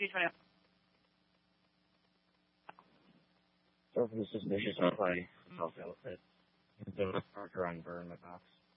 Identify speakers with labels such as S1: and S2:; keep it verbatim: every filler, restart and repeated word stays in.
S1: Sort of suspicious of my self outfit. The Parker on burn my box.